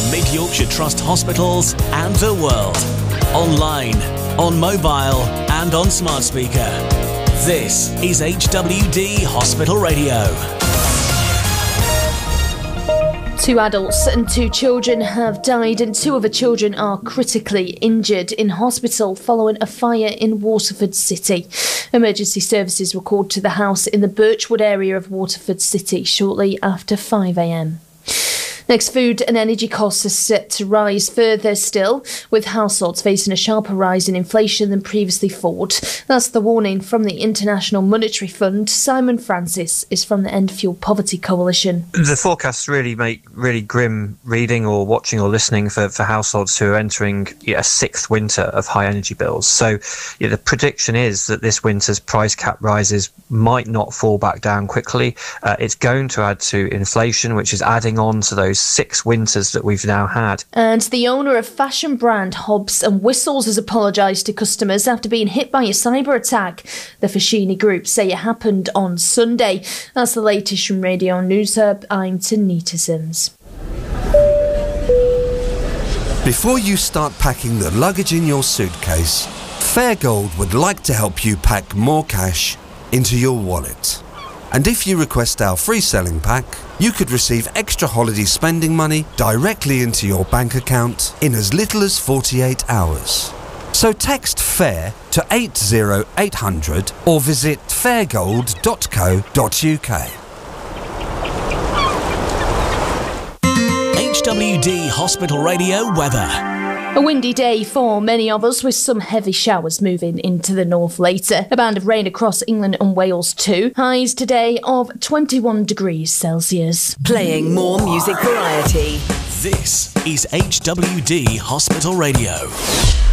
from Mid Yorkshire Trust hospitals and the world. Online, on mobile and on smart speaker. This is HWD Hospital Radio. 2 adults and 2 children have died and 2 other children are critically injured in hospital following a fire in Waterford City. Emergency services were called to the house in the Birchwood area of Waterford City shortly after 5 a.m. Next, food and energy costs are set to rise further still, with households facing a sharper rise in inflation than previously thought. That's the warning from the International Monetary Fund. Simon Francis is from the End Fuel Poverty Coalition. The forecasts really make really grim reading or watching or listening for households who are entering a 6th winter of high energy bills. So the prediction is that this winter's price cap rises might not fall back down quickly. It's going to add to inflation, which is adding on to those 6 winters that we've now had. And the owner of fashion brand Hobbs and Whistles has apologised to customers after being hit by a cyber attack. The Foschini Group say it happened on Sunday. That's the latest from Radio News Hub. I'm Tanita Sims. Before you start packing the luggage in your suitcase, Fairgold would like to help you pack more cash into your wallet. And if you request our free selling pack, you could receive extra holiday spending money directly into your bank account in as little as 48 hours. So text FAIR to 80800 or visit fairgold.co.uk. HWD Hospital Radio weather. A windy day for many of us, with some heavy showers moving into the north later. A band of rain across England and Wales too. Highs today of 21 degrees Celsius. Playing more music variety. This is HWD Hospital Radio.